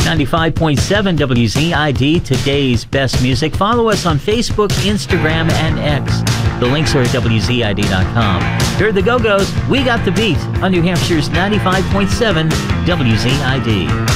95.7 WZID, today's best music. Follow us on Facebook, Instagram, and X. The links are at WZID.com. Here are the Go-Go's. We got the beat on New Hampshire's 95.7 WZID.